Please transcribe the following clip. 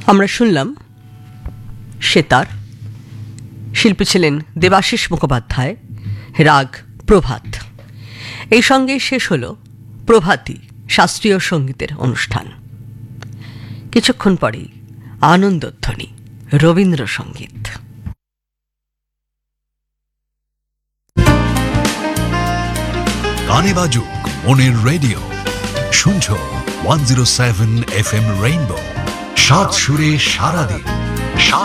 আমরা শুনলাম সেতার, শিল্পী ছিলেন দেবাশিস মুখোপাধ্যায়, রাগ প্রভাত। এই সঙ্গেই শেষ হল প্রভাতী শাস্ত্রীয় সঙ্গীতের অনুষ্ঠান। কিছুক্ষণ পরেই আনন্দধ্বনি রবীন্দ্রসঙ্গীত। গানে বাজুক মনের রেডিও, শুনছ 107 FM রেইনবো, সাত সুরে সারাদিন।